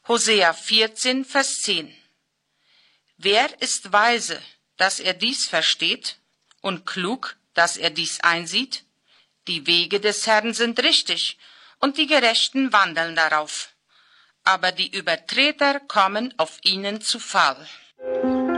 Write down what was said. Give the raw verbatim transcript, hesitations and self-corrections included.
Hosea vierzehn, Vers zehn. Wer ist weise, dass er dies versteht, und klug, dass er dies einsieht? Die Wege des Herrn sind richtig, und die Gerechten wandeln darauf. Aber die Übertreter kommen auf ihnen zu Fall.